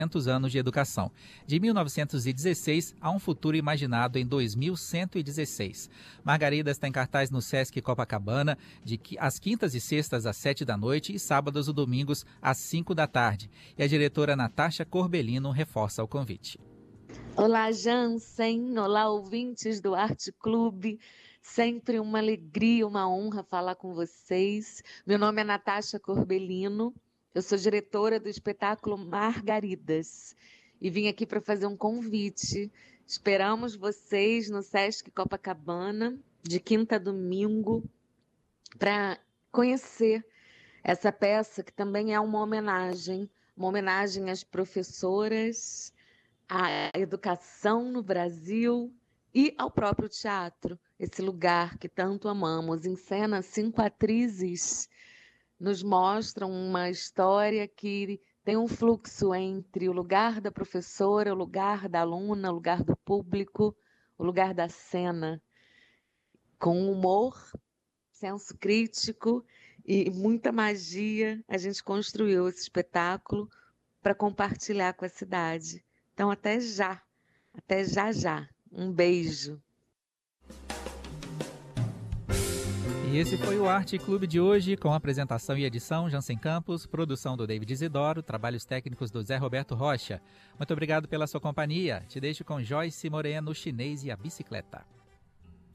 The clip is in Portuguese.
200 anos de educação, de 1916 a um futuro imaginado em 2116. Margaridas está em cartaz no Sesc Copacabana, às quintas e sextas às 7 da noite e sábados e domingos às 5 da tarde. E a diretora Natasha Corbellino reforça o convite. Olá, Jansen. Olá, ouvintes do Arte Clube. Sempre uma alegria, uma honra falar com vocês. Meu nome é Natasha Corbellino. Eu sou diretora do espetáculo Margaridas e vim aqui para fazer um convite. Esperamos vocês no Sesc Copacabana, de quinta a domingo, para conhecer essa peça que também é uma homenagem às professoras, à educação no Brasil e ao próprio teatro, esse lugar que tanto amamos. Em cena, 5 atrizes nos mostram uma história que tem um fluxo entre o lugar da professora, o lugar da aluna, o lugar do público, o lugar da cena, com humor, senso crítico e muita magia. A gente construiu esse espetáculo para compartilhar com a cidade. Então, até já já. Um beijo. E esse foi o Arte Clube de hoje, com apresentação e edição Jansen Campos, produção do David Isidoro, trabalhos técnicos do Zé Roberto Rocha. Muito obrigado pela sua companhia. Te deixo com Joyce Moreno, Chinês e a Bicicleta.